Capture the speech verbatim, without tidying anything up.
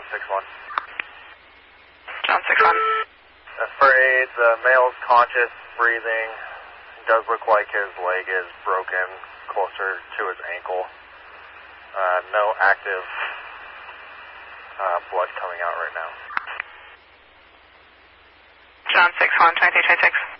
six one. John six one. Afraid the male's conscious, breathing. Does look like his leg is broken, closer to his ankle. Uh, no active uh, blood coming out right now. John six one, twenty-three twenty-six.